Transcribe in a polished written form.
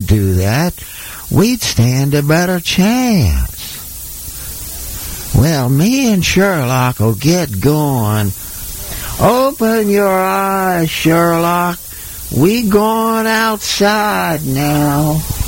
do that, we'd stand a better chance. Well, me and Sherlock will get going. Open your eyes, Sherlock. We going outside now.